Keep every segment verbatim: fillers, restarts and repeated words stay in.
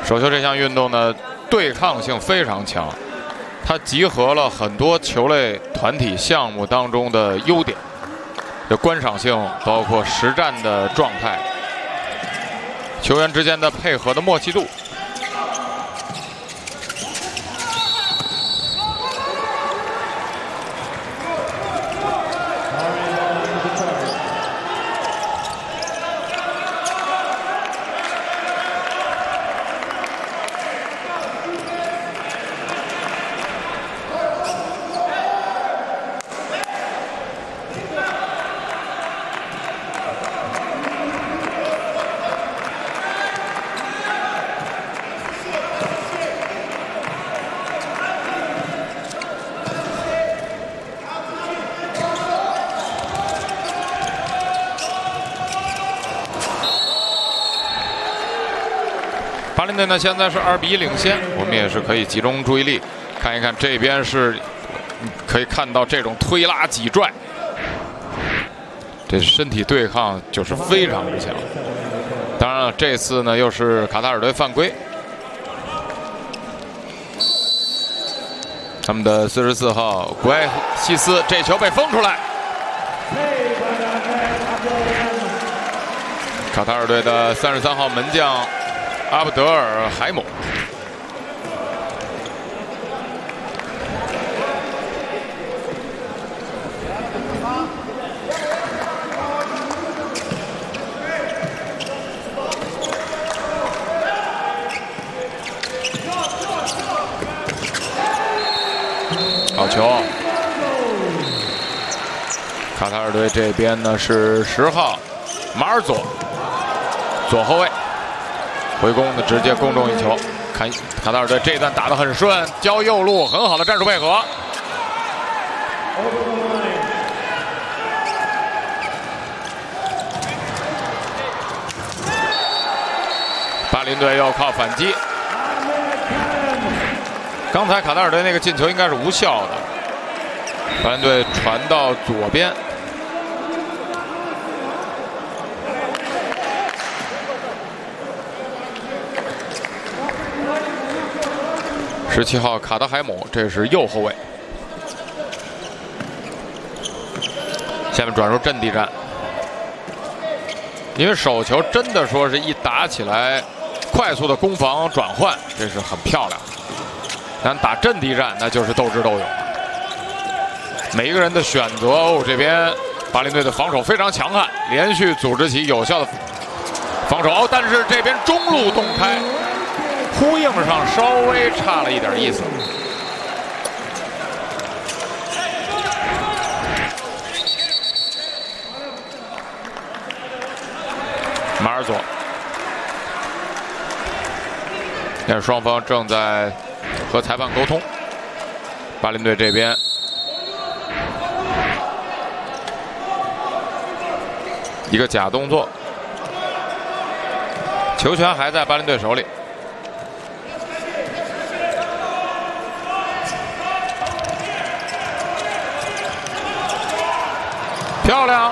手球这项运动呢，对抗性非常强，它集合了很多球类团体项目当中的优点，有观赏性，包括实战的状态，球员之间的配合的默契度。巴林队呢现在是二比一领先，我们也是可以集中注意力看一看这边，是可以看到这种推拉挤拽，这身体对抗就是非常之强。当然了，这次呢又是卡塔尔队犯规，他们的四十四号古埃西斯这球被封出来。卡塔尔队的三十三号门将阿布德尔海姆，好球！卡塔尔队这边呢是十号马尔佐，左后卫。回攻的直接攻中一球，看卡塔尔队这一段打得很顺，交右路很好的战术配合。巴林队要靠反击。刚才卡塔尔队那个进球应该是无效的，巴林队传到左边。十七号卡德海姆，这是右后卫。下面转入阵地战，因为手球真的说是一打起来，快速的攻防转换，这是很漂亮。但打阵地战那就是斗智斗勇，每一个人的选择。哦，这边巴林队的防守非常强悍，连续组织起有效的防守。哦，但是这边中路洞开。呼应上稍微差了一点意思。马尔佐，现在双方正在和裁判沟通。巴林队这边一个假动作，球权还在巴林队手里。漂亮！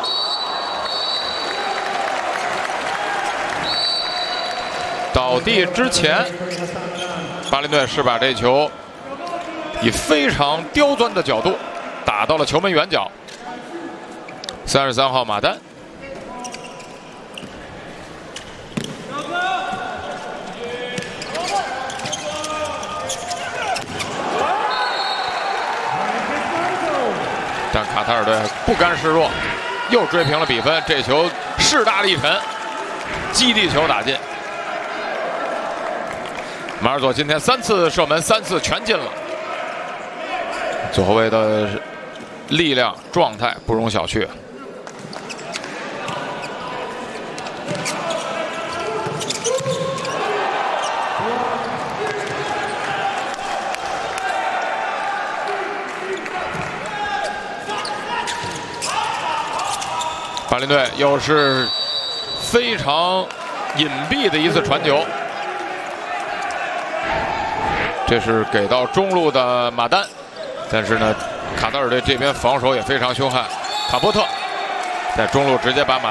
倒地之前，巴林队是把这球以非常刁钻的角度打到了球门远角。三十三号马丹，但卡塔尔队不甘示弱，又追平了比分。这球势大力沉，基地球打进。马尔佐今天三次射门，三次全进了。左后卫的力量状态不容小觑。巴林队又是非常隐蔽的一次传球，这是给到中路的马丹，但是呢，卡塔尔队这边防守也非常凶悍，卡波特在中路直接把马